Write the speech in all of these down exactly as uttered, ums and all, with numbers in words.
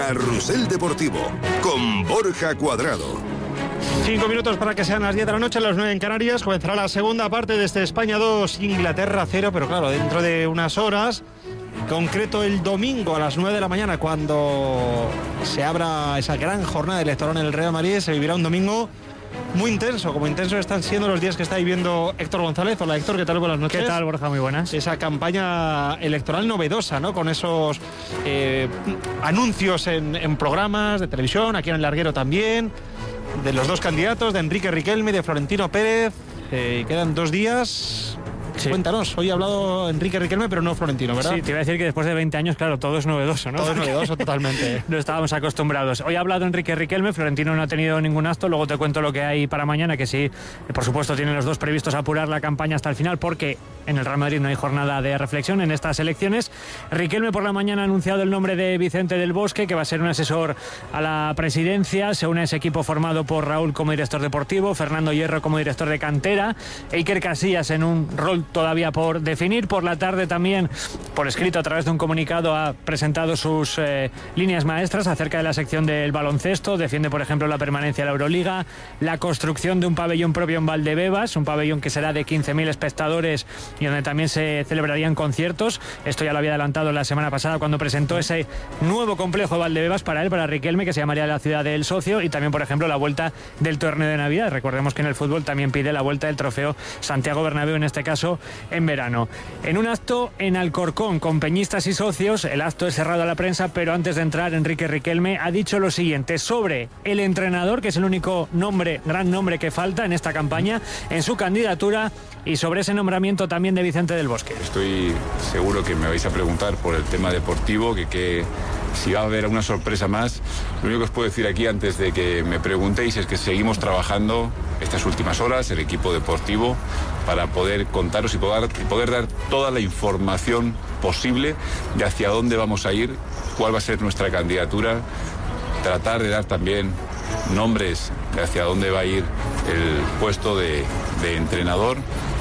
Carrusel Deportivo con Borja Cuadrado. Cinco minutos para que sean las diez de la noche, las nueve en Canarias. Comenzará la segunda parte de este España dos, Inglaterra cero, pero claro, dentro de unas horas, concreto el domingo a las nueve de la mañana, cuando se abra esa gran jornada electoral en el Real Madrid, se vivirá un domingo muy intenso, como intensos están siendo los días que está viviendo Héctor González. Hola Héctor, ¿qué tal? Buenas noches. ¿Qué tal, Borja? Muy buenas. Esa campaña electoral novedosa, ¿no? Con esos eh, anuncios en, en programas de televisión, aquí en el Larguero también, de los dos candidatos, de Enrique Riquelme y de Florentino Pérez. Eh, quedan dos días. Sí. Cuéntanos, hoy ha hablado Enrique Riquelme, pero no Florentino, ¿verdad? Sí, te iba a decir que después de veinte años, claro, todo es novedoso, ¿no? Todo es novedoso, totalmente. No estábamos acostumbrados. Hoy ha hablado Enrique Riquelme, Florentino no ha tenido ningún acto, luego te cuento lo que hay para mañana, que sí, por supuesto tienen los dos previstos apurar la campaña hasta el final, porque en el Real Madrid no hay jornada de reflexión en estas elecciones. Riquelme por la mañana ha anunciado el nombre de Vicente del Bosque, que va a ser un asesor a la presidencia. Se une a ese equipo formado por Raúl como director deportivo, Fernando Hierro como director de cantera, Iker Casillas en un rol todavía por definir. Por la tarde también, por escrito a través de un comunicado, ha presentado sus eh, líneas maestras acerca de la sección del baloncesto. Defiende, por ejemplo, la permanencia de la Euroliga, la construcción de un pabellón propio en Valdebebas, un pabellón que será de quince mil espectadores y donde también se celebrarían conciertos. Esto ya lo había adelantado la semana pasada cuando presentó ese nuevo complejo de Valdebebas para él, para Riquelme, que se llamaría la ciudad del socio. Y también, por ejemplo, la vuelta del torneo de Navidad. Recordemos que en el fútbol también pide la vuelta del trofeo Santiago Bernabéu, en este caso en verano. En un acto en Alcorcón con peñistas y socios, el acto es cerrado a la prensa, pero antes de entrar, Enrique Riquelme ha dicho lo siguiente sobre el entrenador, que es el único nombre, gran nombre que falta en esta campaña, en su candidatura, y sobre ese nombramiento también de Vicente del Bosque. Estoy seguro que me vais a preguntar por el tema deportivo, que, que si va a haber alguna sorpresa más. Lo único que os puedo decir aquí antes de que me preguntéis es que seguimos trabajando estas últimas horas, el equipo deportivo, para poder contaros y poder, y poder dar toda la información posible de hacia dónde vamos a ir, cuál va a ser nuestra candidatura, tratar de dar también nombres de hacia dónde va a ir el puesto de, de entrenador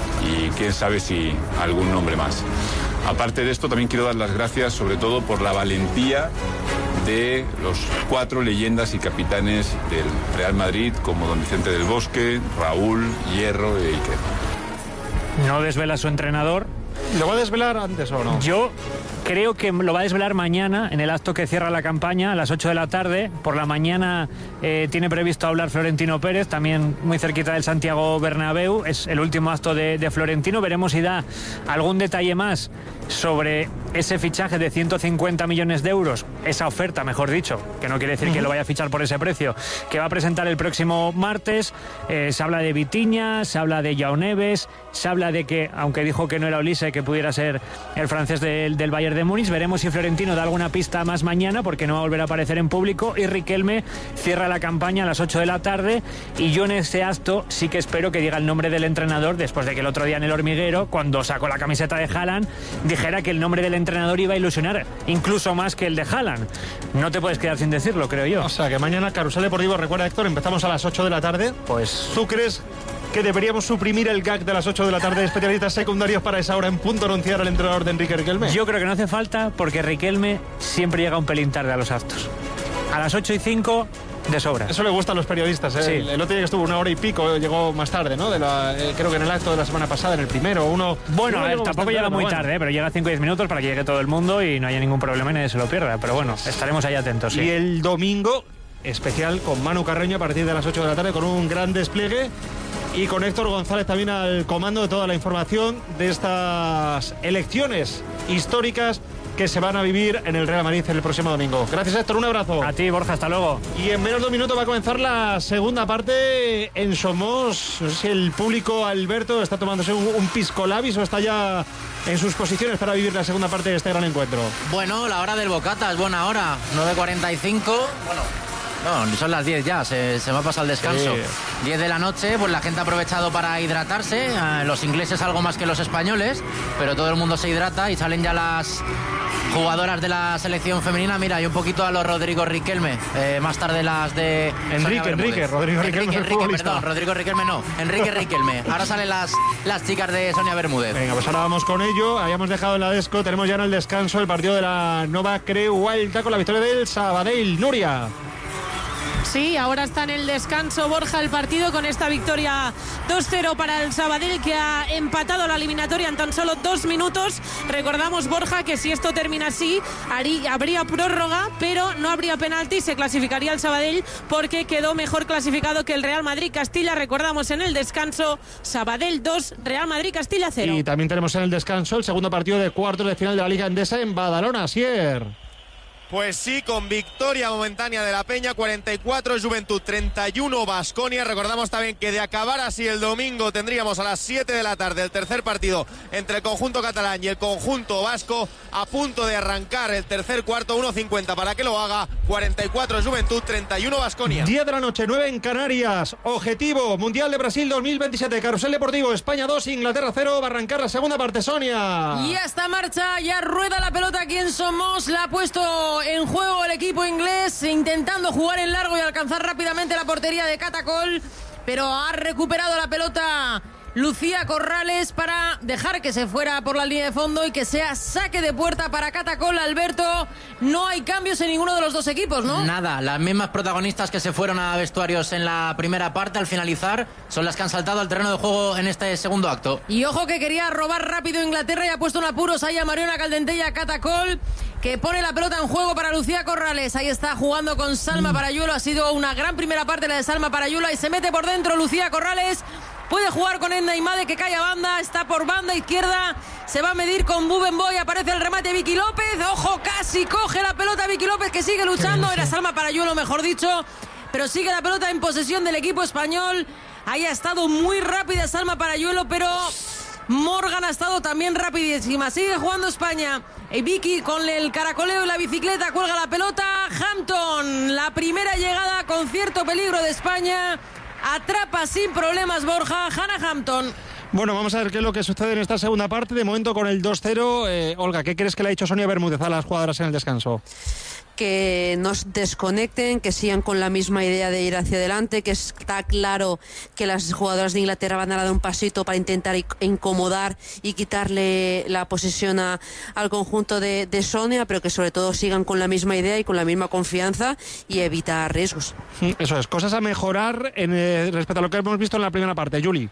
y quién sabe si algún nombre más. Aparte de esto, también quiero dar las gracias sobre todo por la valentía de los cuatro leyendas y capitanes del Real Madrid, como don Vicente del Bosque, Raúl, Hierro e Iker. No desvela su entrenador. ¿Lo va a desvelar antes o no? Yo creo que lo va a desvelar mañana en el acto que cierra la campaña a las ocho de la tarde. Por la mañana eh, tiene previsto hablar Florentino Pérez, también muy cerquita del Santiago Bernabéu. Es el último acto de, de Florentino. Veremos si da algún detalle más sobre ese fichaje de ciento cincuenta millones de euros, esa oferta, mejor dicho, que no quiere decir uh-huh. que lo vaya a fichar por ese precio, que va a presentar el próximo martes. Eh, se habla de Vitinha, se habla de João Neves, se habla de que, aunque dijo que no era Olise, que pudiera ser el francés del, del Bayern de Múnich. Veremos si Florentino da alguna pista más mañana, porque no va a volver a aparecer en público. Y Riquelme cierra la campaña a las ocho de la tarde, y yo en ese acto sí que espero que diga el nombre del entrenador, después de que el otro día en el Hormiguero, cuando sacó la camiseta de Haaland, dijera que el nombre del entrenador iba a ilusionar incluso más que el de Haaland. No te puedes quedar sin decirlo, creo yo. O sea, que mañana Carrusel Deportivo, recuerda Héctor, empezamos a las ocho de la tarde. Pues ¿tú crees que deberíamos suprimir el gag de las ocho de la tarde de especialistas secundarios para esa hora en punto anunciar al entrenador de Enrique Riquelme? Yo creo que no hace falta, porque Riquelme siempre llega un pelín tarde a los actos. A las ocho y cinco de sobra. Eso le gusta a los periodistas, ¿eh? Sí. El, el otro día que estuvo una hora y pico, llegó más tarde, ¿no? De la, eh, creo que en el acto de la semana pasada, en el primero, uno... Bueno, uno a ver, tampoco llega muy bueno. tarde, ¿eh? Pero llega cinco o diez minutos para que llegue todo el mundo y no haya ningún problema y nadie se lo pierda. Pero bueno, estaremos ahí atentos, sí. Y el domingo, especial con Manu Carreño a partir de las ocho de la tarde, con un gran despliegue, y con Héctor González también al comando de toda la información de estas elecciones históricas que se van a vivir en el Real Madrid el próximo domingo. Gracias, Héctor, un abrazo. A ti, Borja, hasta luego. Y en menos de un minuto va a comenzar la segunda parte en Somos. No sé si el público, Alberto, está tomándose un, un pisco labis o está ya en sus posiciones para vivir la segunda parte de este gran encuentro. Bueno, la hora del bocata es buena hora, nueve cuarenta y cinco. Bueno, no, son las diez ya, se, se me ha pasado el descanso. Sí. diez de la noche, pues la gente ha aprovechado para hidratarse. Eh, los ingleses algo más que los españoles, pero todo el mundo se hidrata y salen ya las jugadoras de la selección femenina. Mira, hay un poquito a los Rodrigo Riquelme, eh, más tarde las de Enrique, Enrique, Rodrigo Riquelme, Enrique, Enrique perdón, Rodrigo Riquelme no, Enrique Riquelme. Ahora salen las, las chicas de Sonia Bermúdez. Venga, pues ahora vamos con ello. Habíamos dejado en la Desco, tenemos ya en el descanso el partido de la Nova Creu Alta con la victoria del Sabadell. Nuria. Sí, ahora está en el descanso, Borja, el partido con esta victoria dos cero para el Sabadell, que ha empatado la eliminatoria en tan solo dos minutos. Recordamos, Borja, que si esto termina así, haría, habría prórroga, pero no habría penalti, se clasificaría el Sabadell porque quedó mejor clasificado que el Real Madrid-Castilla. Recordamos en el descanso, Sabadell dos, Real Madrid-Castilla cero. Y también tenemos en el descanso el segundo partido de cuartos de final de la Liga Endesa en Badalona, Sier. Pues sí, con victoria momentánea de la Peña, cuarenta y cuatro Juventud, treinta y uno Baskonia. Recordamos también que de acabar así el domingo tendríamos a las siete de la tarde el tercer partido entre el conjunto catalán y el conjunto vasco, a punto de arrancar el tercer cuarto, uno cincuenta para que lo haga, cuarenta y cuatro Juventud, treinta y uno Baskonia. diez de la noche, nueve en Canarias. Objetivo, Mundial de Brasil dos mil veintisiete, Carrusel Deportivo, España dos, Inglaterra cero, va a arrancar la segunda parte, Sonia. Ya está en marcha, ya rueda la pelota aquí en Somos, la ha puesto en juego el equipo inglés, intentando jugar en largo y alcanzar rápidamente la portería de Catacol, pero ha recuperado la pelota Lucía Corrales para dejar que se fuera por la línea de fondo y que sea saque de puerta para Catacol. Alberto, no hay cambios en ninguno de los dos equipos, ¿no? Nada, las mismas protagonistas que se fueron a vestuarios en la primera parte al finalizar son las que han saltado al terreno de juego en este segundo acto. Y ojo que quería robar rápido Inglaterra y ha puesto en apuros ahí a Mariona Caldentella a Catacol, que pone la pelota en juego para Lucía Corrales. Ahí está jugando con Salma Parayuelo. Ha sido una gran primera parte la de Salma Parayuelo y se mete por dentro Lucía Corrales. Puede jugar con Edna Imade, que cae a banda, está por banda izquierda, se va a medir con Bubenboy, aparece el remate Vicky López, ojo, casi coge la pelota Vicky López, que sigue luchando, era Salma Parayuelo mejor dicho, pero sigue la pelota en posesión del equipo español. Ahí ha estado muy rápida Salma Parayuelo, pero Morgan ha estado también rapidísima. Sigue jugando España. Y Vicky con el caracoleo y la bicicleta cuelga la pelota. Hampton, la primera llegada con cierto peligro de España. Atrapa sin problemas Borja, Hannah Hampton. Bueno, vamos a ver qué es lo que sucede en esta segunda parte. De momento con el dos cero. Eh, Olga, ¿qué crees que le ha dicho Sonia Bermúdez a las jugadoras en el descanso? Que no desconecten, que sigan con la misma idea de ir hacia adelante, que está claro que las jugadoras de Inglaterra van a dar un pasito para intentar incomodar y quitarle la posesión a, al conjunto de, de Sonia, pero que sobre todo sigan con la misma idea y con la misma confianza y evitar riesgos. Eso es, cosas a mejorar en, eh, respecto a lo que hemos visto en la primera parte. Juli.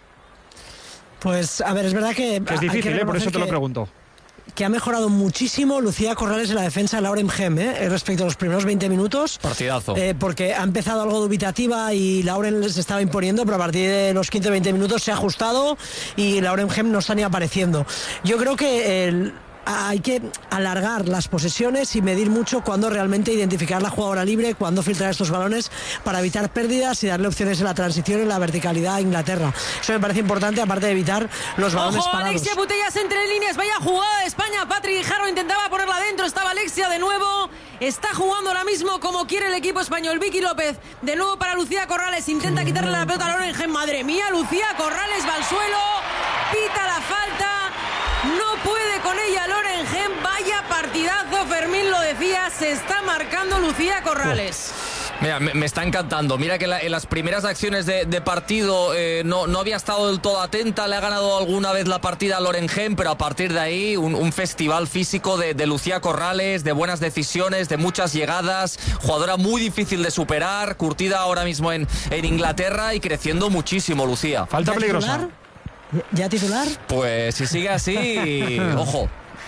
Pues, a ver, es verdad que... que es difícil, eh, por eso te lo pregunto. Que ha mejorado muchísimo Lucía Corrales en la defensa de Lauren Gem, ¿eh? respecto a los primeros veinte minutos. Partidazo. Eh, porque ha empezado algo dubitativa y Lauren se estaba imponiendo, pero a partir de los quince veinte minutos se ha ajustado y Lauren Gem no está ni apareciendo. Yo creo que el... hay que alargar las posesiones y medir mucho cuándo realmente identificar la jugadora libre, cuándo filtrar estos balones para evitar pérdidas y darle opciones en la transición y en la verticalidad a Inglaterra. Eso me parece importante, aparte de evitar los balones Ojo, parados. Alexia Putellas entre líneas, vaya jugada de España. Patrick Jarro intentaba ponerla adentro, estaba Alexia de nuevo. Está jugando ahora mismo como quiere el equipo español. Vicky López, de nuevo para Lucía Corrales, intenta quitarle la pelota a Lorengen. Madre mía, Lucía Corrales va al suelo, pita la falta. No puede con ella Lauren Gem. Vaya partidazo, Fermín lo decía. Se está marcando Lucía Corrales. Mira, me, me está encantando. Mira que la, en las primeras acciones de, de partido eh, no, no había estado del todo atenta. Le ha ganado alguna vez la partida a Lauren Gem, pero a partir de ahí un, un festival físico de, de Lucía Corrales, de buenas decisiones, de muchas llegadas. Jugadora muy difícil de superar, curtida ahora mismo en, en Inglaterra y creciendo muchísimo, Lucía. Falta peligrosa. ¿Ya titular? Pues si sigue así, ojo.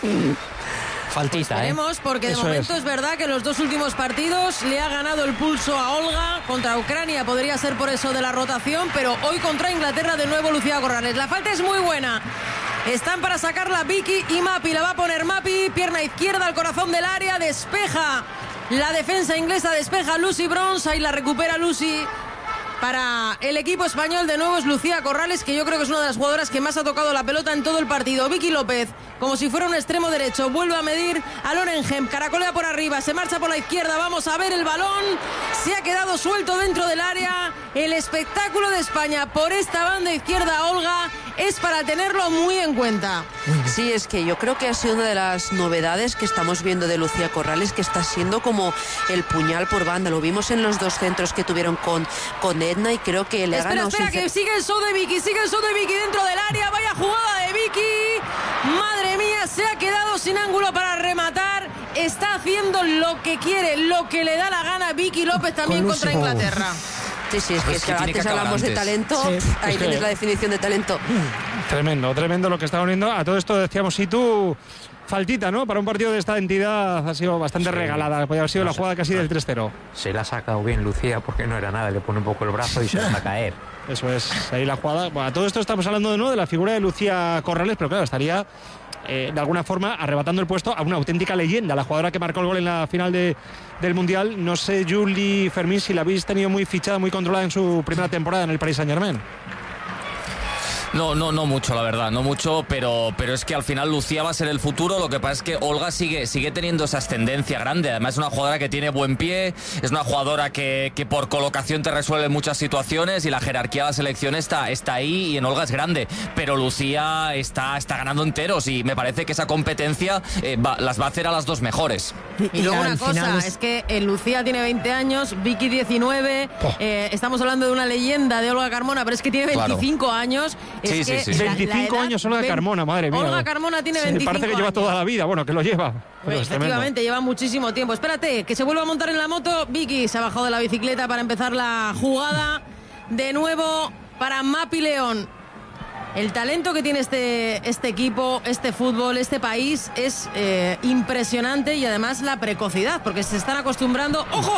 Faltita, pues veremos, porque de Eso momento es. es verdad que los dos últimos partidos le ha ganado el pulso a Olga. Contra Ucrania podría ser por eso de la rotación, pero hoy contra Inglaterra de nuevo Lucía Corrales. La falta es muy buena. Están para sacarla Vicky y Mapi. La va a poner Mapi, pierna izquierda al corazón del área, despeja la defensa inglesa, despeja Lucy Bronze, ahí la recupera Lucy. Para el equipo español de nuevo es Lucía Corrales, que yo creo que es una de las jugadoras que más ha tocado la pelota en todo el partido. Vicky López, como si fuera un extremo derecho, vuelve a medir a Lauren Gem, caracolea por arriba, se marcha por la izquierda, vamos a ver el balón, se ha quedado suelto dentro del área, el espectáculo de España por esta banda izquierda, Olga, es para tenerlo muy en cuenta. Sí, es que yo creo que ha sido una de las novedades que estamos viendo de Lucía Corrales, que está siendo como el puñal por banda. Lo vimos en los dos centros que tuvieron con, con Edna y creo que le ha espera, ganado. Espera, sin... que sigue el show de Vicky, sigue el show de Vicky dentro del área. Vaya jugada de Vicky. Madre mía, se ha quedado sin ángulo para rematar. Está haciendo lo que quiere, lo que le da la gana Vicky López también con contra Lucio. Inglaterra. Sí, sí, es que, Es que es que tiene que antes acabar hablamos de antes. talento, Sí, ahí es tienes que- la definición de talento. Tremendo, tremendo lo que está uniendo. A todo esto decíamos, si tú, faltita, ¿no? Para un partido de esta entidad ha sido bastante Sí. regalada. Podría haber sido No la sé. jugada casi del tres cero. Se la ha sacado bien Lucía porque no era nada, le pone un poco el brazo y se deja caer. Eso es, ahí la jugada. Bueno, a todo esto estamos hablando de nuevo de la figura de Lucía Corrales, pero claro, estaría eh, de alguna forma arrebatando el puesto a una auténtica leyenda, la jugadora que marcó el gol en la final de, del Mundial. No sé, Julie Fermín, si la habéis tenido muy fichada, muy controlada en su primera temporada en el Paris Saint-Germain. No, no, no mucho, la verdad, no mucho, pero, pero es que al final Lucía va a ser el futuro. Lo que pasa es que Olga sigue, sigue teniendo esa ascendencia grande. Además es una jugadora que tiene buen pie, es una jugadora que, que por colocación te resuelve muchas situaciones y la jerarquía de la selección está, está ahí y en Olga es grande. Pero Lucía está, está ganando enteros y me parece que esa competencia eh, va- las va a hacer a las dos mejores. Y luego al una cosa, final es... es- que eh, Lucía tiene veinte años, Vicky diecinueve, eh, estamos hablando de una leyenda de Olga Carmona, pero es que tiene Claro. veinticinco años. Es Sí, sí, que sí, sí. la- la veinticinco edad- años Olga ven- Carmona, madre mía. Olga Carmona tiene Sí, veinticinco parece que lleva años. toda la vida, bueno, que lo lleva. Pero es tremendo. Efectivamente, lleva muchísimo tiempo. Espérate, que se vuelva a montar en la moto. Vicky se ha bajado de la bicicleta para empezar la jugada. De nuevo para Mapi León. El talento que tiene este, este equipo, este fútbol, este país es eh, impresionante y además la precocidad, porque se están acostumbrando. ¡Ojo,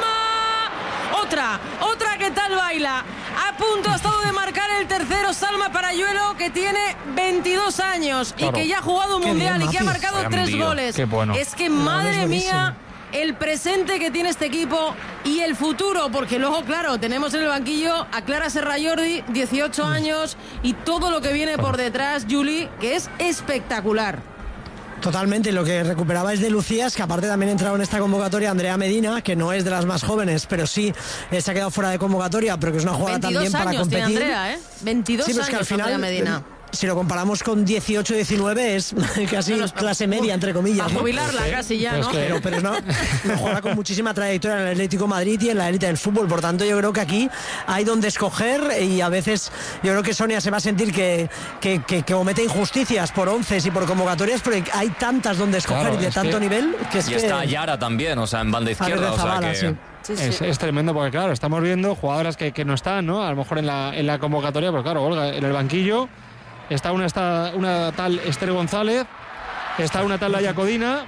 Salma! Otra, otra que tal baila. A punto ha estado de marcar el tercero Salma Parayuelo, que tiene veintidós años Claro. y que ya ha jugado un Qué mundial bien, y que ha Mapi. marcado Vaya tres envío. goles. Qué bueno. Es que No, madre es buenísimo. mía, el presente que tiene este equipo y el futuro, porque luego, claro, tenemos en el banquillo a Clara Serra Jordi, dieciocho años, y todo lo que viene por detrás, Juli, que es espectacular. Totalmente, lo que recuperabais de Lucía es que aparte también entraba en esta convocatoria Andrea Medina, que no es de las más jóvenes, pero sí eh, se ha quedado fuera de convocatoria, pero que es una jugadora veintidós también para años tiene competir. Andrea, ¿eh? veintidós Sí, pero es que años al final, Andrea Medina. eh, si lo comparamos con dieciocho diecinueve, es casi No, no, clase media, entre comillas. A ¿no? jubilarla casi ya, Pero es ¿no? que- Pero, pero es una, una jugadora con muchísima trayectoria en el Atlético de Madrid y en la élite del fútbol. Por tanto, yo creo que aquí hay donde escoger y a veces yo creo que Sonia se va a sentir que, que, que, que comete injusticias por once y por convocatorias, porque hay tantas donde escoger Claro, y de es tanto que- nivel que es Y que... está Yara también, o sea, en banda izquierda. O sea, Zabala, que... sí. Sí, Es, sí. es tremendo porque, claro, estamos viendo jugadoras que, que no están, ¿no? A lo mejor en la, en la convocatoria, pero claro, Olga, en el banquillo está una, está una tal Esther González, está una tal Laia Codina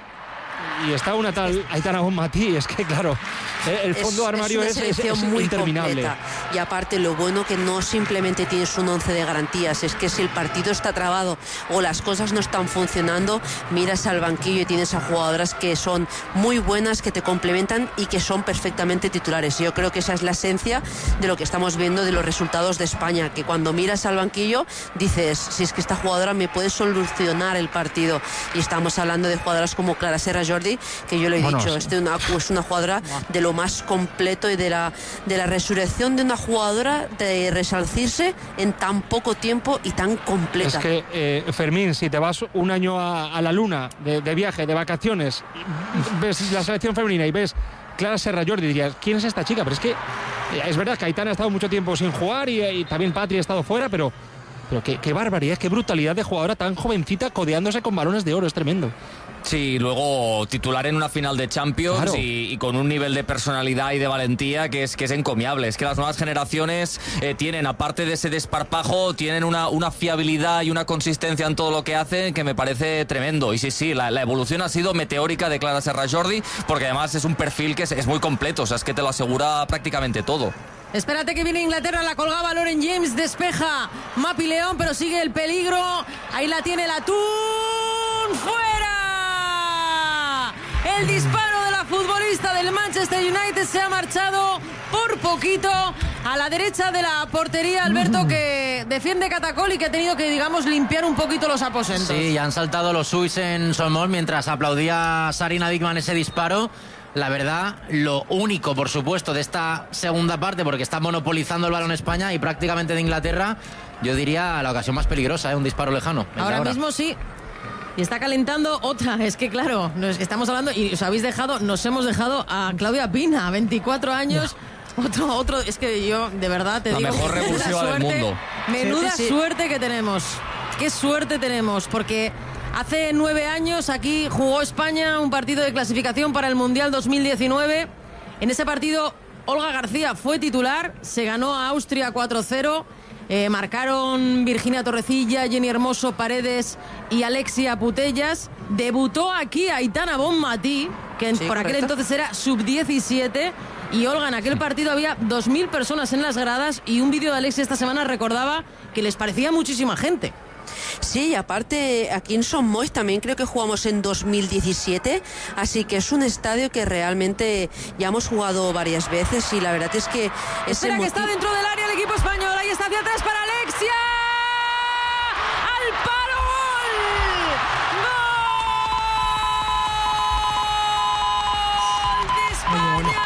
y está una tal Aitana Bonmatí. Es que, claro, eh, el fondo de armario una es, es- selección es muy interminable. completa. Y aparte lo bueno que no simplemente tienes un once de garantías, es que si el partido está trabado o las cosas no están funcionando, miras al banquillo y tienes a jugadoras que son muy buenas, que te complementan y que son perfectamente titulares. Yo creo que esa es la esencia de lo que estamos viendo de los resultados de España, que cuando miras al banquillo dices, si es que esta jugadora me puede solucionar el partido. Y estamos hablando de jugadoras como Clara Serra Jordi, que yo lo he Bueno, dicho, sí. es, de una, es una jugadora de lo más completo y de la, de la resurrección de una jugadora de resalcirse en tan poco tiempo y tan completa. Es que, eh, Fermín, si te vas un año a, a la luna de, de viaje, de vacaciones, y ves la selección femenina y ves Clara Serra Jordi, dirías, ¿quién es esta chica? Pero es que eh, es verdad que Aitana ha estado mucho tiempo sin jugar y, y también Patri ha estado fuera, pero, pero qué, qué barbaridad, qué brutalidad de jugadora tan jovencita codeándose con balones de oro, es tremendo. Sí, luego titular en una final de Champions Claro. y, y con un nivel de personalidad y de valentía que es, que es encomiable. Es que las nuevas generaciones eh, tienen, aparte de ese desparpajo, tienen una, una fiabilidad y una consistencia en todo lo que hacen que me parece tremendo. Y sí, sí, la, la evolución ha sido meteórica de Clara Serra Jordi, porque además es un perfil que es, es muy completo, o sea, es que te lo asegura prácticamente todo. Espérate que viene Inglaterra, la colgaba Lauren James, despeja Mapi León, pero sigue el peligro. Ahí la tiene la Tun, fuera. El disparo de la futbolista del Manchester United se ha marchado por poquito a la derecha de la portería, Alberto, que defiende Catacol y que ha tenido que, digamos, limpiar un poquito los aposentos. Sí, ya han saltado los Suis en Somos mientras aplaudía Sarina Dickman ese disparo. La verdad, lo único, por supuesto, de esta segunda parte, porque está monopolizando el balón España y prácticamente de Inglaterra, yo diría la ocasión más peligrosa, ¿eh? Un disparo lejano. Ahora, ahora mismo sí. Y está calentando otra. Es que claro, nos estamos hablando y os habéis dejado, nos hemos dejado a Claudia Pina, veinticuatro años. No. Otro, otro, es que yo de verdad te la digo. La mejor revulsiva del mundo. Menuda sí, sí. suerte que tenemos. Qué suerte tenemos, porque hace nueve años aquí jugó España un partido de clasificación para el Mundial dos mil diecinueve. En ese partido Olga García fue titular, se ganó a Austria cuatro cero. Eh, marcaron Virginia Torrecilla, Jenny Hermoso, Paredes y Alexia Putellas. Debutó aquí Aitana Bonmatí, que sí, por aquel correcto. entonces era sub diecisiete. Y Olga, en aquel partido había dos mil personas en las gradas y un vídeo de Alexia esta semana recordaba que les parecía muchísima gente. Sí, y aparte aquí en Son Moix también creo que jugamos en dos mil diecisiete, así que es un estadio que realmente ya hemos jugado varias veces y la verdad es que... Espera que motiv- está dentro del área el equipo español, ahí está hacia atrás para Alexia. ¡Al palo! ¡Gol! ¡Gol de España!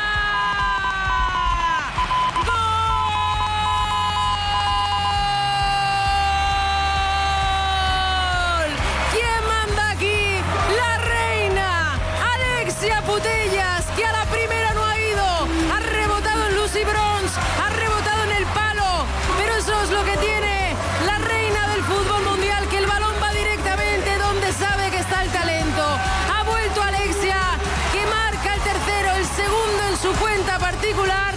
Putellas, que a la primera no ha ido, ha rebotado en Lucy Bronze, ha rebotado en el palo, pero eso es lo que tiene la reina del fútbol mundial, que el balón va directamente donde sabe que está el talento. Ha vuelto Alexia, que marca el tercero, el segundo en su cuenta particular.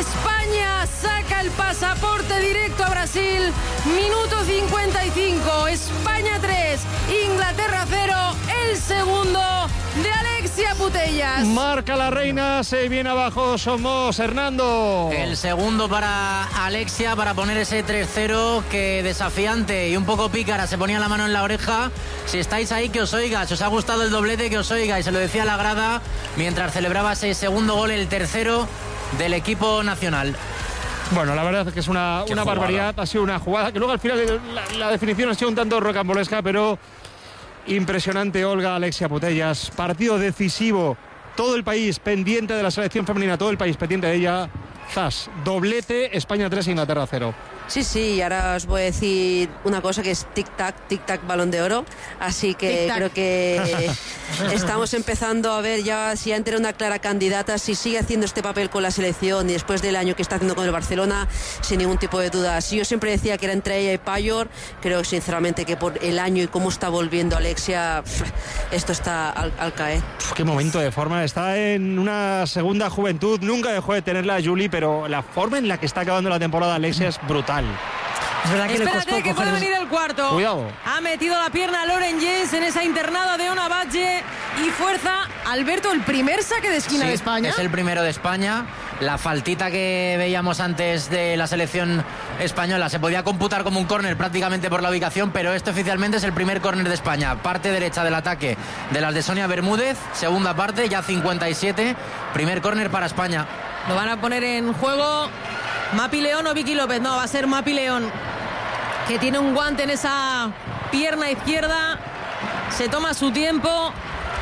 España saca el pasaporte directo a Brasil, minuto cincuenta y cinco, España tres, Inglaterra cero, el segundo de Alexia Putellas. Marca la reina, se viene abajo Somos, Hernando. El segundo para Alexia para poner ese tres cero, que desafiante y un poco pícara se ponía la mano en la oreja. Si estáis ahí, que os oiga, si os ha gustado el doblete, que os oiga, y se lo decía a la grada mientras celebraba ese segundo gol, el tercero del equipo nacional. Bueno, la verdad es que es una, una barbaridad, ha sido una jugada que luego al final la, la definición ha sido un tanto rocambolesca, pero impresionante. Olga Alexia Putellas, partido decisivo, todo el país pendiente de la selección femenina, todo el país pendiente de ella. Zas, doblete, España tres, Inglaterra cero. Sí, sí, y ahora os voy a decir una cosa que es tic-tac, tic-tac, Balón de Oro, así que Tic-tac. creo que estamos empezando a ver ya si antes era una clara candidata, si sigue haciendo este papel con la selección y después del año que está haciendo con el Barcelona, sin ningún tipo de duda. Si yo siempre decía que era entre ella y Payor, creo sinceramente que por el año y cómo está volviendo Alexia, esto está al, al caer. Qué momento de forma, está en una segunda juventud, nunca dejó de tenerla a Julie, pero la forma en la que está acabando la temporada Alexia es brutal. Es verdad que le Espérate, costó que puede coger- venir el cuarto. Cuidado. Ha metido la pierna Lauren James en esa internada de Ona Badge y fuerza. Alberto, el primer saque de esquina Sí, de España. es el primero de España. La faltita que veíamos antes de la selección española se podía computar como un córner prácticamente por la ubicación, pero este oficialmente es el primer córner de España. Parte derecha del ataque de las de Sonia Bermúdez, segunda parte, ya cincuenta y siete, primer córner para España. Lo van a poner en juego Mapi León o Vicky López. No, va a ser Mapi León, que tiene un guante en esa pierna izquierda. Se toma su tiempo.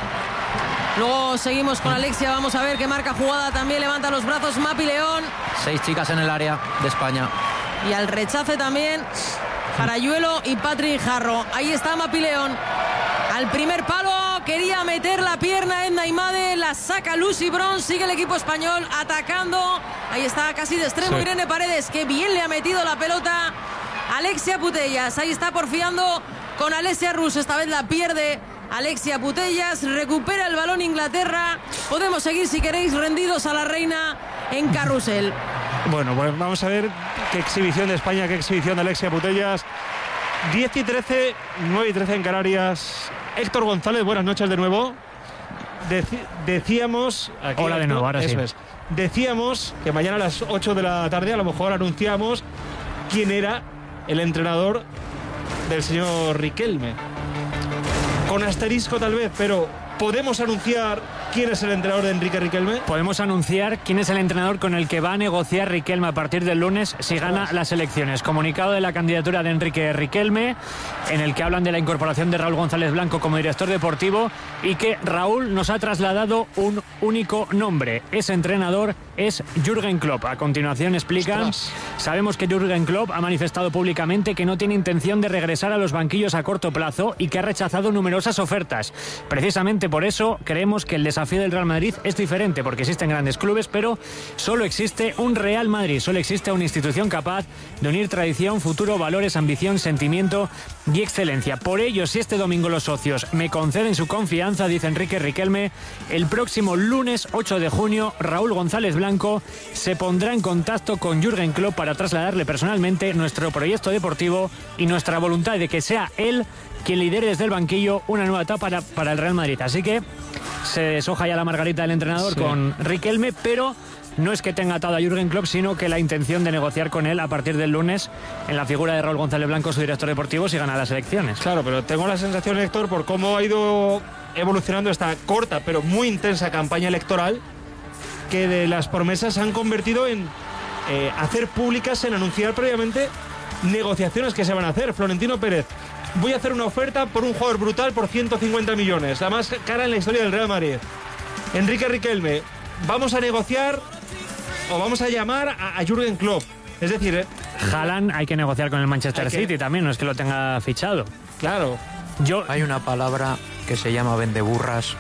Luego seguimos con Alexia. Vamos a ver qué marca jugada. También levanta los brazos Mapi León. Seis chicas en el área de España. Y al rechace también Parayuelo y Patrick Jarro. Ahí está Mapi León. Al primer palo quería meter la pierna Edna Imade, la saca Lucy Bronze, sigue el equipo español atacando. Ahí está casi de extremo Sí. Irene Paredes, que bien le ha metido la pelota Alexia Putellas. Ahí está porfiando con Alessia Rus, esta vez la pierde Alexia Putellas, recupera el balón Inglaterra. Podemos seguir si queréis rendidos a la reina en carrusel. Bueno, pues vamos a ver qué exhibición de España, qué exhibición de Alexia Putellas. diez y trece, nueve y trece en Canarias. Héctor González, buenas noches de nuevo. Deci- decíamos... aquí, Hola de Héctor, nuevo, ahora eso sí. es. Decíamos que mañana a las ocho de la tarde a lo mejor anunciamos quién era el entrenador del señor Riquelme. Con asterisco tal vez, pero podemos anunciar quién es el entrenador de Enrique Riquelme. Podemos anunciar quién es el entrenador con el que va a negociar Riquelme a partir del lunes si gana las elecciones. Comunicado de la candidatura de Enrique Riquelme, en el que hablan de la incorporación de Raúl González Blanco como director deportivo y que Raúl nos ha trasladado un único nombre. Ese entrenador es Jürgen Klopp. A continuación explican, Ostras. sabemos que Jürgen Klopp ha manifestado públicamente que no tiene intención de regresar a los banquillos a corto plazo y que ha rechazado numerosas ofertas. Precisamente por eso creemos que el desafío del Real Madrid es diferente, porque existen grandes clubes, pero solo existe un Real Madrid, solo existe una institución capaz de unir tradición, futuro, valores, ambición, sentimiento y excelencia. Por ello, si este domingo los socios me conceden su confianza, dice Enrique Riquelme, el próximo lunes ocho de junio, Raúl González Blanco se pondrá en contacto con Jürgen Klopp para trasladarle personalmente nuestro proyecto deportivo y nuestra voluntad de que sea él quien lidere desde el banquillo una nueva etapa para, para el Real Madrid. Así que se deshoja ya la margarita del entrenador sí. con Riquelme, pero no es que tenga atado a Jürgen Klopp, sino que la intención de negociar con él a partir del lunes en la figura de Raúl González Blanco, su director deportivo, si gana las elecciones. Claro, pero tengo la sensación, Héctor, por cómo ha ido evolucionando esta corta pero muy intensa campaña electoral, que de las promesas se han convertido en eh, hacer públicas, en anunciar previamente negociaciones que se van a hacer. Florentino Pérez: voy a hacer una oferta por un jugador brutal por ciento cincuenta millones, la más cara en la historia del Real Madrid. Enrique Riquelme: vamos a negociar o vamos a llamar a, a Jürgen Klopp. Es decir, eh, Haaland hay que negociar con el Manchester City que... también, no es que lo tenga fichado. Claro. Yo... Hay una palabra que se llama vendeburras.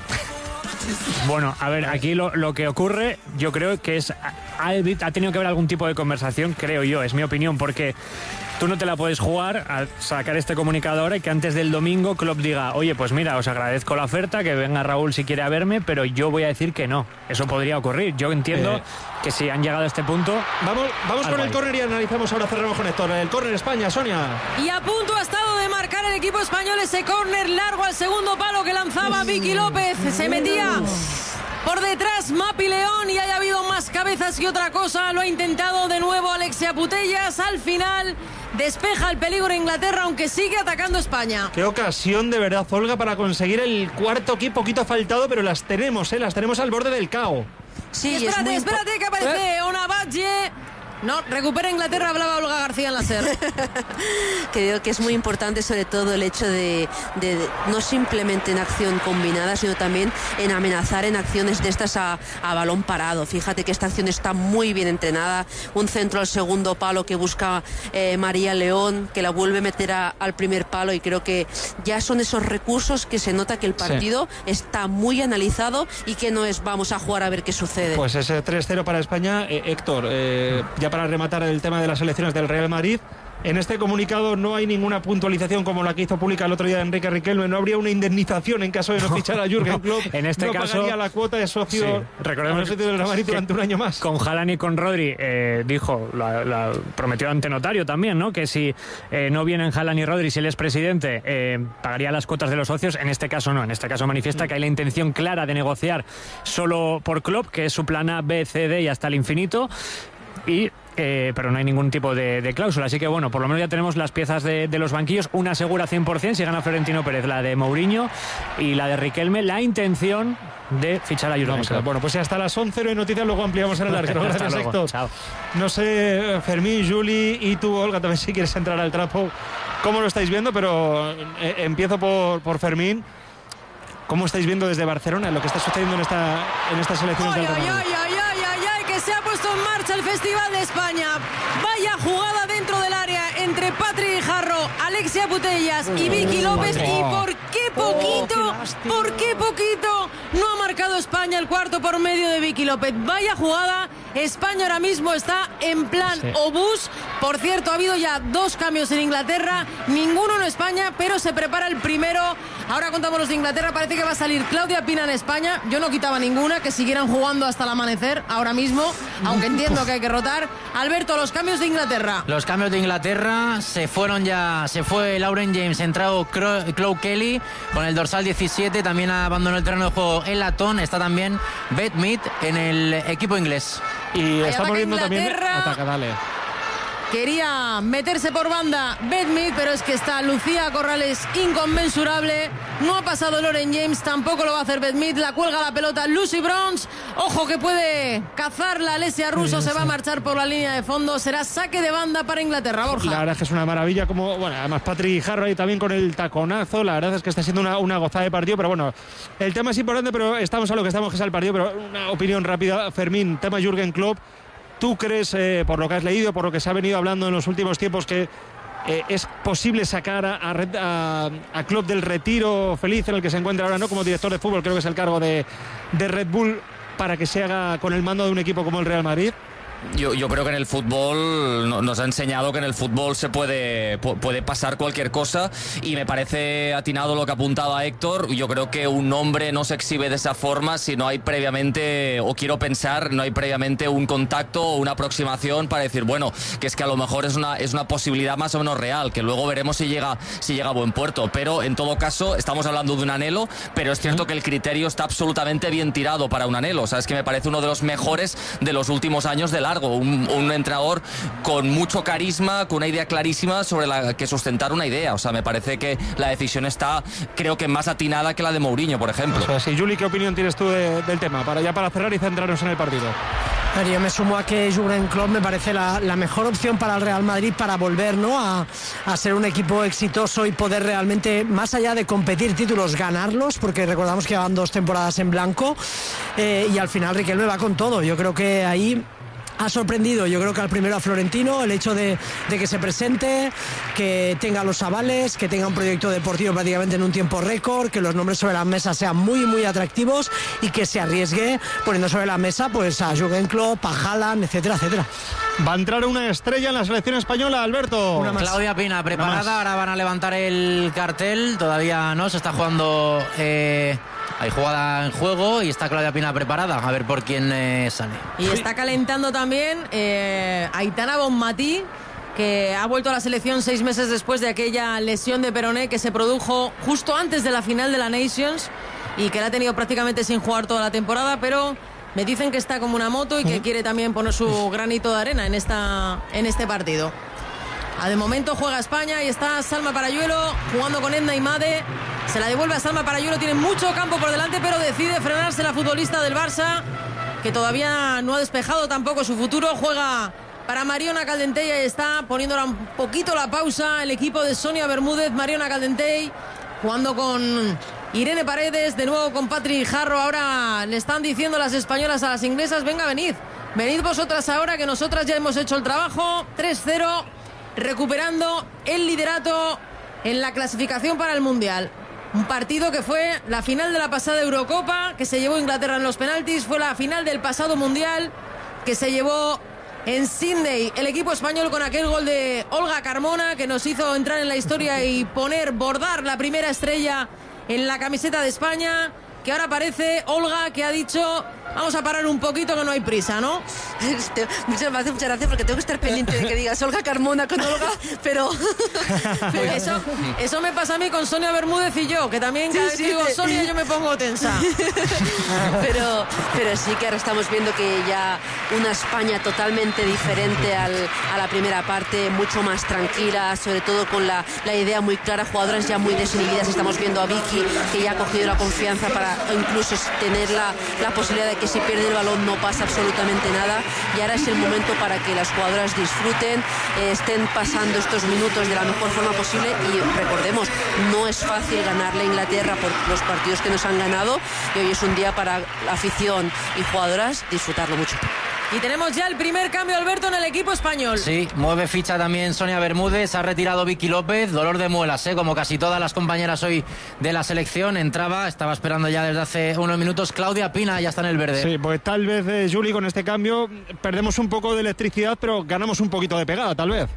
Bueno, a ver, aquí lo, lo que ocurre, yo creo que es... Ha, ha tenido que haber algún tipo de conversación, creo yo, es mi opinión, porque tú no te la puedes jugar a sacar este comunicado ahora y que antes del domingo Klopp diga: oye, pues mira, os agradezco la oferta, que venga Raúl si quiere a verme, pero yo voy a decir que no. Eso podría ocurrir. Yo entiendo eh... que si han llegado a este punto... Vamos, vamos con el córner y analizamos, ahora cerramos con Héctor. El córner España, Sonia. Y a punto ha estado de marcar el equipo español ese córner largo al segundo palo que lanzaba Vicky López. Se metía por detrás Mapi León y haya habido más cabezas que otra cosa. Lo ha intentado de nuevo Alexia Putellas. Al final despeja el peligro Inglaterra, aunque sigue atacando España. Qué ocasión de verdad, Olga, para conseguir el cuarto aquí. Poquito ha faltado, pero las tenemos, ¿eh? Las tenemos al borde del cao. Sí, espérate, espérate que aparece ¿Eh? una Badge. No, recupera Inglaterra, hablaba Olga García en la SER. Creo que es muy importante, sobre todo el hecho de, de, de no simplemente en acción combinada, sino también en amenazar en acciones de estas a, a balón parado. Fíjate que esta acción está muy bien entrenada. Un centro al segundo palo que busca eh, María León, que la vuelve a meter a, al primer palo, y creo que ya son esos recursos que se nota que el partido sí. está muy analizado y que no es vamos a jugar a ver qué sucede. Pues ese tres cero para España. eh, Héctor, eh, ya para rematar el tema de las elecciones del Real Madrid, en este comunicado no hay ninguna puntualización como la que hizo pública el otro día Enrique Riquelme. No habría una indemnización en caso de no fichar a Jürgen no, Klopp. En este no caso pagaría la cuota de socio, sí. Recordemos, socio del Real Madrid durante un año más. Con Haaland y con Rodri eh, dijo, la, la prometió ante notario también, ¿no? Que si eh, no vienen Haaland y Rodri, si él es presidente, eh, pagaría las cuotas de los socios. En este caso no. En este caso manifiesta mm. que hay la intención clara de negociar solo por Klopp, que es su plan A, B, C, D y hasta el infinito. Y Eh, pero no hay ningún tipo de, de cláusula, así que bueno, por lo menos ya tenemos las piezas de, de los banquillos. Una segura cien por ciento si gana Florentino Pérez, la de Mourinho, y la de Riquelme, la intención de fichar a Jürgen Klopp. Bueno, pues hasta las once no hay noticias, luego ampliamos en el largo. Gracias, Héctor. Chao. No sé, Fermín, Juli y tú, Olga, también si quieres entrar al trapo, cómo lo estáis viendo, pero eh, empiezo por, por Fermín. ¿Cómo estáis viendo desde Barcelona lo que está sucediendo en, esta, en estas elecciones ay, del Real Madrid? Ay, ay, ay, ay, ay, que se ha puesto en marcha el Festival de España. Vaya jugada dentro del área entre Patri Guijarro, Alexia Putellas y Vicky López. Y por qué poquito, oh, qué por qué poquito no ha marcado España el cuarto por medio de Vicky López. Vaya jugada. España ahora mismo está en plan sí. obús. Por cierto, ha habido ya dos cambios en Inglaterra, ninguno en España, pero se prepara el primero. Ahora contamos los de Inglaterra. Parece que va a salir Claudia Pina en España. Yo no quitaba ninguna, que siguieran jugando hasta el amanecer ahora mismo, aunque entiendo que hay que rotar. Alberto, los cambios de Inglaterra. Los cambios de Inglaterra se fueron ya. Se fue Lauren James, entrado Chloe Kelly con el dorsal diecisiete. También abandonó el terreno de juego el latón. Está también Beth Mead en el equipo inglés. Y estamos viendo también. Ataca, dale. Quería meterse por banda Bedmith, pero es que está Lucía Corrales inconmensurable. No ha pasado Lauren James, tampoco lo va a hacer Bedmith. La cuelga la pelota Lucy Bronze. Ojo que puede cazar la Alessia Russo, se va a marchar por la línea de fondo. Será saque de banda para Inglaterra, Borja. La verdad es que es una maravilla, como, bueno, además Patrick Harrow también con el taconazo. La verdad es que está siendo una, una gozada de partido, pero bueno, el tema es importante, pero estamos a lo que estamos, que es el partido. Pero una opinión rápida, Fermín, tema Jürgen Klopp. ¿Tú crees, eh, por lo que has leído, por lo que se ha venido hablando en los últimos tiempos, que eh, es posible sacar a, a, a Klopp del retiro feliz en el que se encuentra ahora, no como director de fútbol, creo que es el cargo de, de Red Bull, para que se haga con el mando de un equipo como el Real Madrid? Yo, yo creo que en el fútbol nos ha enseñado que en el fútbol se puede, puede pasar cualquier cosa, y me parece atinado lo que apuntaba Héctor. Yo creo que un hombre no se exhibe de esa forma si no hay previamente, o quiero pensar, no hay previamente un contacto o una aproximación para decir, bueno, que es que a lo mejor es una, es una posibilidad más o menos real, que luego veremos si llega, si llega a buen puerto. Pero en todo caso estamos hablando de un anhelo, pero es cierto que el criterio está absolutamente bien tirado para un anhelo. O sea, es que me parece uno de los mejores de los últimos años de la largo, un, un entrenador con mucho carisma, con una idea clarísima sobre la que sustentar una idea. O sea, me parece que la decisión está, creo que más atinada que la de Mourinho, por ejemplo. O sea, sí, Juli, ¿qué opinión tienes tú de, del tema? Para ya para cerrar y centrarnos en el partido. Yo me sumo a que Jürgen Klopp me parece la, la mejor opción para el Real Madrid para volver, ¿no?, a, a ser un equipo exitoso y poder realmente, más allá de competir títulos, ganarlos, porque recordamos que llevan dos temporadas en blanco, eh, y al final Riquelme va con todo. Yo creo que ahí ha sorprendido, yo creo que al primero a Florentino, el hecho de, de que se presente, que tenga los avales, que tenga un proyecto deportivo prácticamente en un tiempo récord, que los nombres sobre la mesa sean muy muy atractivos y que se arriesgue poniendo sobre la mesa pues a Jürgen Klopp, a Haaland, etcétera, etcétera. Va a entrar una estrella en la selección española, Alberto. Una Claudia Pina preparada, ahora van a levantar el cartel, todavía no, se está jugando... Eh... Hay jugada en juego y está Claudia Pina preparada, a ver por quién eh, sale. Y está calentando también eh, Aitana Bonmatí, que ha vuelto a la selección seis meses después de aquella lesión de peroné que se produjo justo antes de la final de la Nations y que la ha tenido prácticamente sin jugar toda la temporada, pero me dicen que está como una moto y que quiere también poner su granito de arena en, esta, en este partido. De momento juega España y está Salma Parayuelo jugando con Edna Imade. Se la devuelve a Salma Parayuelo, tiene mucho campo por delante, pero decide frenarse la futbolista del Barça, que todavía no ha despejado tampoco su futuro. Juega para Mariona Caldentey y está poniéndola un poquito la pausa el equipo de Sonia Bermúdez. Mariona Caldentey jugando con Irene Paredes, de nuevo con Patrick Harrow. Ahora le están diciendo las españolas a las inglesas, venga, venid, venid vosotras ahora, que nosotras ya hemos hecho el trabajo. Tres cero, recuperando el liderato en la clasificación para el Mundial. Un partido que fue la final de la pasada Eurocopa, que se llevó Inglaterra en los penaltis, fue la final del pasado Mundial, que se llevó en Sydney el equipo español con aquel gol de Olga Carmona, que nos hizo entrar en la historia y poner, bordar la primera estrella en la camiseta de España. Que ahora parece Olga que ha dicho, vamos a parar un poquito, que no hay prisa, ¿no? Muchas, me hace mucha gracia porque tengo que estar pendiente de que digas Olga Carmona con Olga, pero... pero... Eso, eso me pasa a mí con Sonia Bermúdez y yo, que también cada sí, vez que sí, digo Sonia yo me pongo tensa. pero, pero sí que ahora estamos viendo que ya una España totalmente diferente al, a la primera parte, mucho más tranquila, sobre todo con la, la idea muy clara, jugadoras ya muy desinhibidas. Estamos viendo a Vicky, que ya ha cogido la confianza para incluso tener la, la posibilidad de que si pierde el balón no pasa absolutamente nada, y ahora es el momento para que las jugadoras disfruten, eh, estén pasando estos minutos de la mejor forma posible. Y recordemos, no es fácil ganarle a Inglaterra por los partidos que nos han ganado, y hoy es un día para la afición y jugadoras disfrutarlo mucho. Y tenemos ya el primer cambio, Alberto, en el equipo español. Sí, mueve ficha también Sonia Bermúdez, ha retirado Vicky López, dolor de muelas, ¿eh? Como casi todas las compañeras hoy de la selección. Entraba, estaba esperando ya desde hace unos minutos Claudia Pina, ya está en el verde. Sí, pues tal vez, eh, Juli, con este cambio perdemos un poco de electricidad, pero ganamos un poquito de pegada, tal vez.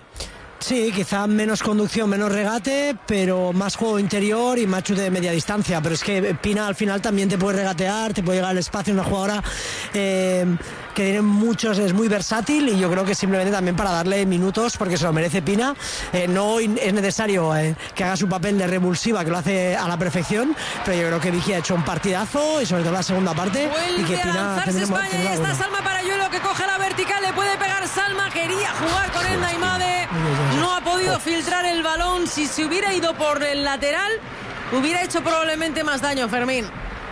Sí, quizá menos conducción, menos regate, pero más juego interior y más chute de media distancia. Pero es que Pina al final también te puede regatear, te puede llegar al espacio, una jugadora eh, que tiene muchos, es muy versátil, y yo creo que simplemente también para darle minutos, porque se lo merece Pina. Eh, no es necesario eh, que haga su papel de revulsiva, que lo hace a la perfección, pero yo creo que Vicky ha hecho un partidazo, y sobre todo la segunda parte. Vuelve y que a Pina lanzarse España, y está Salma para Parayuelo que coge la vertical, le puede pegar Salma, quería jugar con el Naimade, no ha podido filtrar el balón. Si se hubiera ido por el lateral, hubiera hecho probablemente más daño, Fermín.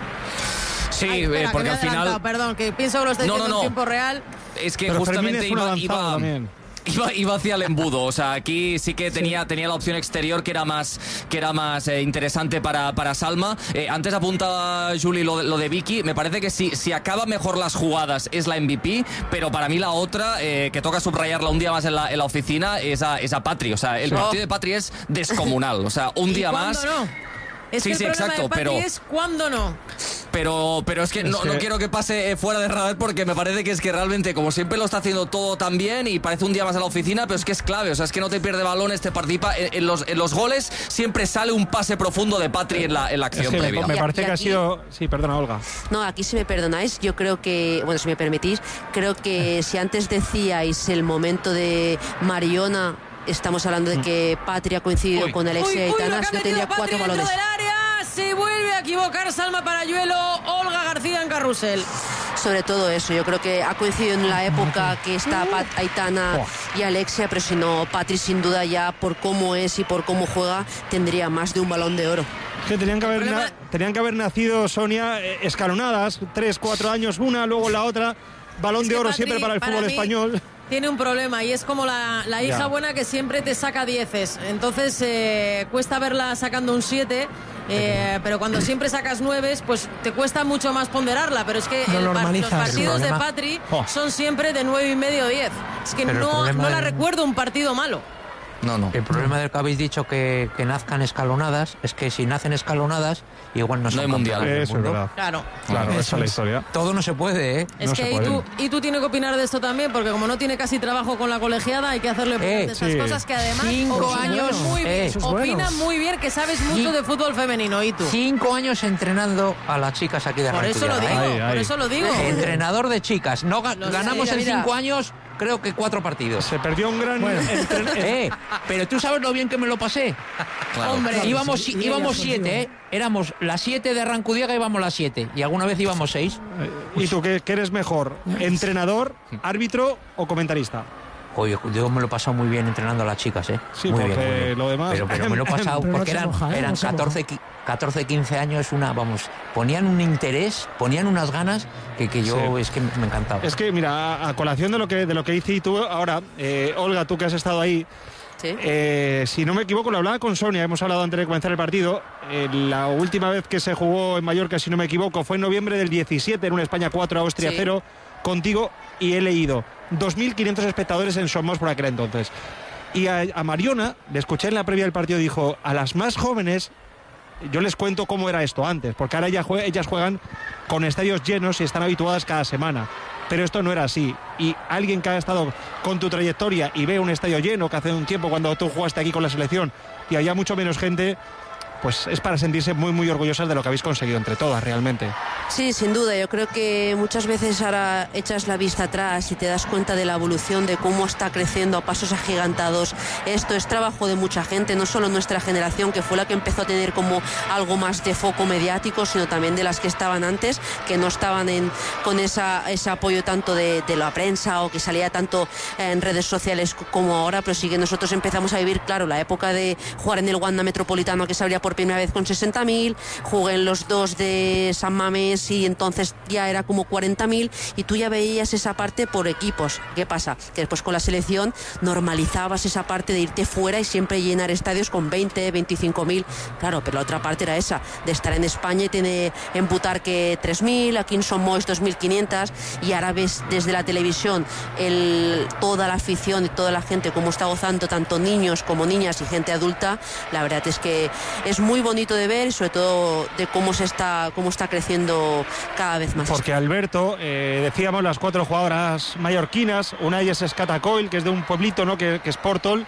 Sí, Ay, espera, eh, porque que me al he final... Perdón, que pienso que lo estoy No, diciendo no, no. en tiempo real. Es que Pero justamente Fermín es un iba, avanzado iba, también. iba, iba hacia el embudo. O sea, aquí sí que tenía, Sí. tenía la opción exterior que era más, que era más eh, interesante para, para Salma. Eh, antes apuntaba Juli lo, de- lo de Vicky. Me parece que si, si acaba mejor las jugadas es la M V P, pero para mí la otra, eh, que toca subrayarla un día más en la, en la oficina, es a, es a Patri. O sea, el Oh. partido de Patri es descomunal. O sea, un ¿Y día cuándo más... no? Es Sí, que el sí, problema exacto, de Patri pero- es cuándo no. Pero, pero es que, Es no, que- no quiero que pase eh, fuera de radar porque me parece que es que realmente, como siempre lo está haciendo todo tan bien y parece un día más a la oficina, pero es que es clave. O sea, es que no te pierde balones, te participa. En, en los, en los goles siempre sale un pase profundo de Patri en la, en la Es acción que me, previa. me Y- parece y que ha aquí- sido... Sí, perdona, Olga. No, aquí si me perdonáis, yo creo que, bueno, si me permitís, creo que si antes decíais el momento de Mariona, estamos hablando de que Patri ha coincidido Uy. con Uy, Alexia uy, lo que Aitanas, ha yo metido tendría Patri cuatro dentro balones. del área. Se vuelve a equivocar Salma Parayuelo, Olga García en carrusel. Sobre todo eso, yo creo que ha coincidido en la época que está Pat, Aitana y Alexia, pero si no, Patri sin duda ya por cómo es y por cómo juega tendría más de un balón de oro. Que tenían que haber, problema- na- tenían que haber nacido, Sonia, eh, escalonadas, tres, cuatro años, una, luego la otra, balón Es de que oro Patri, siempre para el para fútbol mí, español. Tiene un problema y es como la, la hija Ya. buena que siempre te saca dieces. Entonces eh, cuesta verla sacando un siete, eh, pero cuando siempre sacas nueves, pues te cuesta mucho más ponderarla. Pero es que Lo el par- los normalizas. partidos El de problema- Patri Oh. son siempre de nueve y medio diez. Es que Pero el no, problema no la del- recuerdo un partido malo. No, no. El problema del que habéis dicho que, que nazcan escalonadas es que si nacen escalonadas, igual no son hay mundial. campeonas del Eso es mundo. verdad. Claro. Claro, Eso esa es la es. historia. Todo no se puede, ¿eh? Es No que se y puede. tú, y tú tienes que opinar de esto también, porque como no tiene casi trabajo con la colegiada, hay que hacerle Eh, de esas sí. cosas que además Cinco opina años, muy bien, eh, eso es opina bueno. muy bien, que sabes mucho Y- de fútbol femenino. ¿Y tú? Cinco años entrenando a las chicas aquí de Por eso lo Arrancudiaga, digo, ¿eh? Ahí, por ahí. eso lo digo. Entrenador de chicas. No ga- Lo sé, ganamos mira, en mira. cinco años, creo que cuatro partidos. Se perdió un gran... entren- Eh, pero tú sabes lo bien que me lo pasé. Claro. Hombre, íbamos sí, íbamos sí, siete, ¿eh? Éramos las siete de Arrancudiaga, íbamos las siete. Y alguna vez íbamos seis. ¿Y tú qué, qué eres mejor? ¿Entrenador, árbitro o comentarista? Oye, yo me lo he pasado muy bien entrenando a las chicas, ¿eh? Sí, muy porque bien, muy bien. lo demás- Pero, pero me lo he pasado Pero no porque se eran, moja, ¿eh? eran No se moja. catorce, qui- catorce, quince años, una, vamos, ponían un interés, ponían unas ganas que, que yo Sí. es que me encantaba. Es que, mira, a, a colación de lo que de lo que dice y tú ahora, eh, Olga, tú que has estado ahí, ¿Sí? eh, si no me equivoco, lo hablaba con Sonia, hemos hablado antes de comenzar el partido. Eh, la última vez que se jugó en Mallorca, si no me equivoco, fue en noviembre del diecisiete, en una España cuatro, Austria Sí. cero, contigo, y he leído dos mil quinientos espectadores en Somos por aquel entonces. Y a, a Mariona, le escuché en la previa del partido, dijo, a las más jóvenes, yo les cuento cómo era esto antes, porque ahora ya jue- ellas juegan con estadios llenos y están habituadas cada semana. Pero esto no era así. Y alguien que ha estado con tu trayectoria y ve un estadio lleno, que hace un tiempo cuando tú jugaste aquí con la selección y había mucho menos gente, pues es para sentirse muy, muy orgullosas de lo que habéis conseguido entre todas, realmente. Sí, sin duda. Yo creo que muchas veces ahora echas la vista atrás y te das cuenta de la evolución, de cómo está creciendo a pasos agigantados. Esto es trabajo de mucha gente, no solo nuestra generación, que fue la que empezó a tener como algo más de foco mediático, sino también de las que estaban antes, que no estaban en, con esa, ese apoyo tanto de, de la prensa o que salía tanto en redes sociales como ahora, pero sí que nosotros empezamos a vivir, claro, la época de jugar en el Wanda Metropolitano, que se abría por primera vez con sesenta mil, jugué en los dos de San Mamés y entonces ya era como cuarenta mil, y tú ya veías esa parte por equipos. ¿Qué pasa? Que después con la selección normalizabas esa parte de irte fuera y siempre llenar estadios con veinte, veinticinco mil. Claro, pero la otra parte era esa, de estar en España y tener en Butarque tres mil, aquí en Somos dos mil quinientos, y ahora ves desde la televisión el, toda la afición y toda la gente cómo está gozando, tanto niños como niñas y gente adulta. La verdad es que es muy bonito de ver, y sobre todo de cómo se está, cómo está creciendo cada vez más. Porque Alberto, eh, decíamos las cuatro jugadoras mallorquinas, una de ellas es Catacoil, que es de un pueblito, ¿no?, que, que es Portol,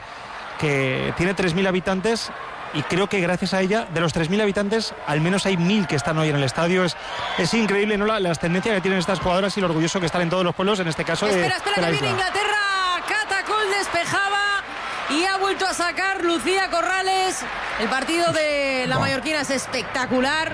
que tiene tres mil habitantes, y creo que gracias a ella, de los tres mil habitantes, al menos hay mil que están hoy en el estadio. Es, es increíble, ¿no?, la, la ascendencia que tienen estas jugadoras y lo orgulloso que están en todos los pueblos, en este caso de, Espera, espera, de la que viene isla. Inglaterra. Catacol despejaba y ha vuelto a sacar Lucía Corrales. El partido de la mallorquina es espectacular.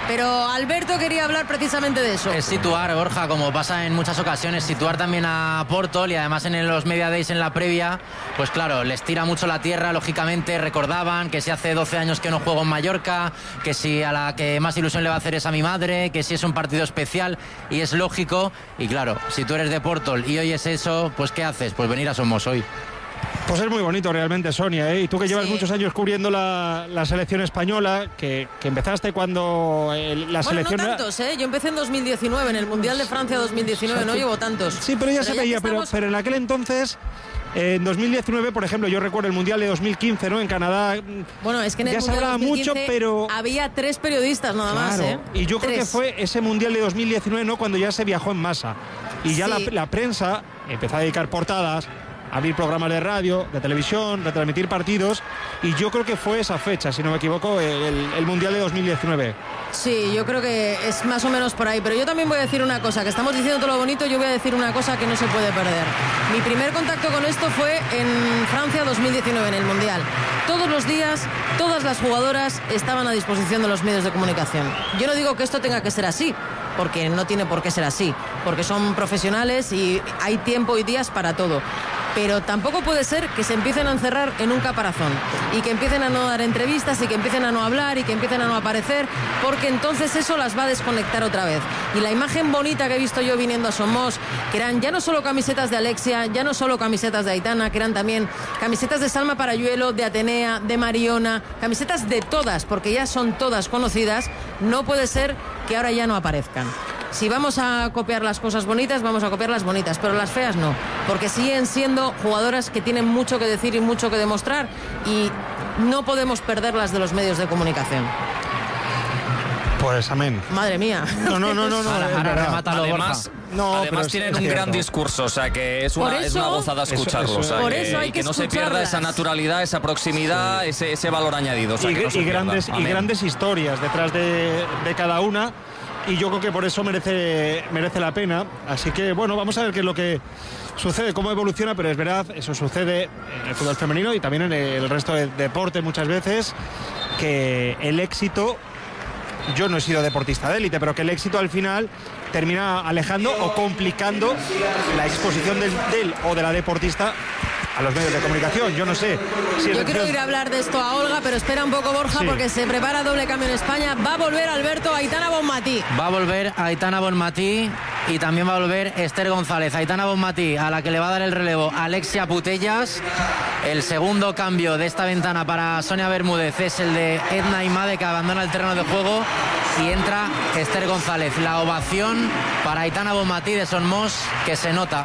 Pero Alberto quería hablar precisamente de eso. Es situar, Borja, como pasa en muchas ocasiones, situar también a Portol, y además en los Media Days en la previa, pues claro, les tira mucho la tierra, lógicamente recordaban que si hace doce años que no juego en Mallorca, que si a la que más ilusión le va a hacer es a mi madre, que si es un partido especial, y es lógico, y claro, si tú eres de Portol y oyes eso, pues ¿qué haces? Pues venir a Somos hoy. Pues es muy bonito realmente, Sonia, ¿eh? Y tú que llevas Sí. muchos años cubriendo la, la selección española, que, que empezaste cuando el- la Bueno, selección... no tantos, ¿eh? Yo empecé en dos mil diecinueve, en el Mundial de Francia dos mil diecinueve, no llevo tantos. Sí, pero ya se que veía, pero, estamos- pero en aquel entonces, eh, en dos mil diecinueve, por ejemplo, yo recuerdo el Mundial de dos mil quince, ¿no? En Canadá. Bueno, es que en el ya se Mundial hablaba dos mil quince mucho, pero... había tres periodistas nada más, Claro, ¿eh? y yo creo Tres. que fue ese Mundial de dos mil diecinueve, ¿no? Cuando ya se viajó en masa. Y ya Sí. la, la prensa empezó a dedicar portadas, a abrir programas de radio, de televisión, retransmitir partidos. Y yo creo que fue esa fecha, si no me equivoco, el, el Mundial de dos mil diecinueve. Sí, yo creo que es más o menos por ahí. Pero yo también voy a decir una cosa, que estamos diciendo todo lo bonito, yo voy a decir una cosa que no se puede perder. Mi primer contacto con esto fue en Francia dos mil diecinueve, en el Mundial. Todos los días, todas las jugadoras estaban a disposición de los medios de comunicación. Yo no digo que esto tenga que ser así, porque no tiene por qué ser así, porque son profesionales y hay tiempo y días para todo. Pero tampoco puede ser que se empiecen a encerrar en un caparazón y que empiecen a no dar entrevistas y que empiecen a no hablar y que empiecen a no aparecer, porque entonces eso las va a desconectar otra vez. Y la imagen bonita que he visto yo viniendo a Somos, que eran ya no solo camisetas de Alexia, ya no solo camisetas de Aitana, que eran también camisetas de Salma Parayuelo, de Atenea, de Mariona, camisetas de todas, porque ya son todas conocidas, no puede ser que ahora ya no aparezcan. Si vamos a copiar las cosas bonitas, vamos a copiar las bonitas, pero las feas no, porque siguen siendo jugadoras que tienen mucho que decir y mucho que demostrar, y no podemos perderlas de los medios de comunicación. Pues amén. Madre mía. No, no, no, no, no. Ahora, es ahora verdad. remátalo, Además, Borja. No, pero además es- tienen es un cierto. gran discurso, o sea que es Por una, es una eso- gozada Eso- escucharlo. eso- o sea, por que, eso hay y que que no se pierda escucharlas. esa naturalidad, esa proximidad, ese, ese valor añadido. O sea, y, que no se y pierda. grandes, y Amén. grandes historias detrás de, de cada una, y yo creo que por eso merece, merece la pena. Así que bueno, vamos a ver qué es lo que sucede, cómo evoluciona, pero es verdad, eso sucede en el fútbol femenino y también en el resto de deportes muchas veces, que el éxito, yo no he sido deportista de élite, pero que el éxito al final termina alejando o complicando la exposición del, del o de la deportista a los medios de comunicación. Yo no sé si es Yo quiero decisión- ir a hablar de esto a Olga, pero espera un poco, Borja, Sí. porque se prepara doble cambio en España. Va a volver Alberto Aitana Bonmatí. Va a volver Aitana Bonmatí y también va a volver Esther González. Aitana Bonmatí, a la que le va a dar el relevo Alexia Putellas. El segundo cambio de esta ventana para Sonia Bermúdez es el de Edna Imade, que abandona el terreno de juego, y entra Esther González. La ovación para Aitana Bonmatí de Somos, que se nota.